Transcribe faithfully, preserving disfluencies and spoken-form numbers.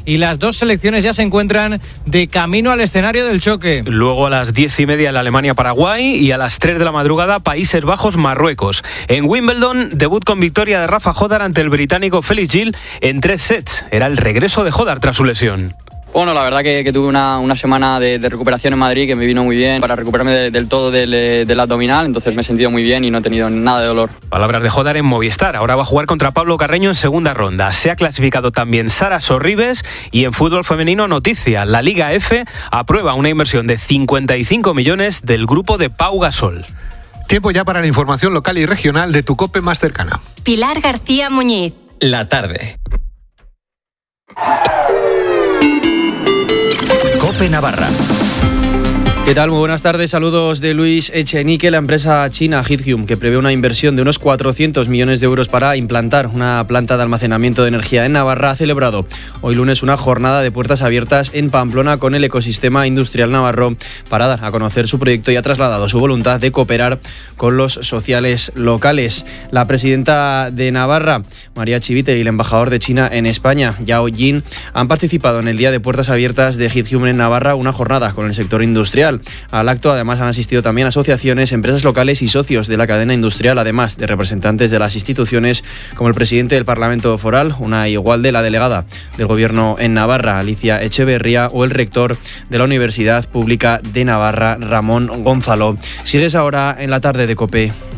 y las dos selecciones ya se encuentran de camino al escenario del choque. Luego a las diez y media la Alemania-Paraguay y a las tres de la madrugada Países Bajos-Marruecos. En Wimbledon, debut con victoria de Rafa Jodar ante el británico Felix Gil en tres sets. Era el regreso de Jodar tras su lesión. Bueno, la verdad que, que tuve una, una semana de, de recuperación en Madrid que me vino muy bien para recuperarme de, del todo del, del abdominal, entonces me he sentido muy bien y no he tenido nada de dolor. Palabras de Jodar en Movistar. Ahora va a jugar contra Pablo Carreño en segunda ronda. Se ha clasificado también Sara Sorribes y en fútbol femenino noticia. La Liga F aprueba una inversión de cincuenta y cinco millones del grupo de Pau Gasol. Tiempo ya para la información local y regional de tu COPE más cercana. Pilar García Muñiz. La tarde. COPE Navarra. ¿Qué tal? Muy buenas tardes. Saludos de Luis Echenique. La empresa china Lithium, que prevé una inversión de unos cuatrocientos millones de euros para implantar una planta de almacenamiento de energía en Navarra, ha celebrado hoy lunes una jornada de puertas abiertas en Pamplona con el ecosistema industrial navarro para dar a conocer su proyecto y ha trasladado su voluntad de cooperar con los sociales locales. La presidenta de Navarra, María Chivite, y el embajador de China en España, Yao Jin, han participado en el Día de Puertas Abiertas de Lithium en Navarra, una jornada con el sector industrial. Al acto además han asistido también asociaciones, empresas locales y socios de la cadena industrial, además de representantes de las instituciones como el presidente del Parlamento Foral, Unai Igualde, la delegada del Gobierno en Navarra, Alicia Echeverría, o el rector de la Universidad Pública de Navarra, Ramón Gonzalo. Sigues ahora en la tarde de COPE.